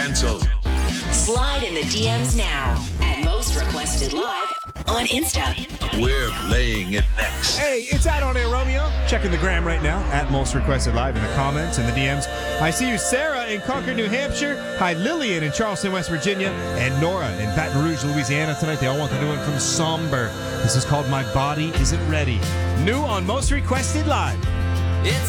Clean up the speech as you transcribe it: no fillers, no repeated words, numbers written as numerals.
canceled. Slide in the DMs now at Most Requested Live on Insta. We're playing it next. Hey, it's out on Air Romeo. Checking the gram right now at Most Requested Live in the comments and the DMs. I see you, Sarah in Concord, New Hampshire. Hi, Lillian in Charleston, West Virginia. And Nora in Baton Rouge, Louisiana tonight. They all want the new one from Somber. This is called My Body Isn't Ready. New on Most Requested Live. It's